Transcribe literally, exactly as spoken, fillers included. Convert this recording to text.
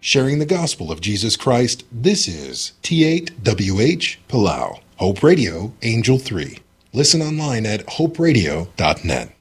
sharing the gospel of Jesus Christ. This is T eight W H Palau, Hope Radio, Angel three. Listen online at hope radio dot net.